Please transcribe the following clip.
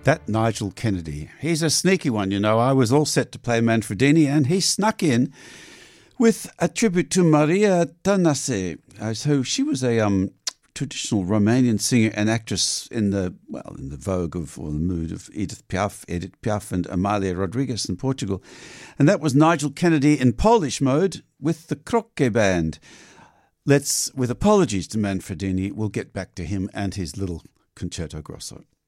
That Nigel Kennedy, he's a sneaky one, you know. I was all set to play Manfredini and he snuck in with a tribute to Maria Tănase. So she was a traditional Romanian singer and actress in the vogue of, or the mood of Edith Piaf and Amália Rodrigues in Portugal. And that was Nigel Kennedy in Polish mode with the Krokke Band. With apologies to Manfredini, we'll get back to him and his little concerto grosso.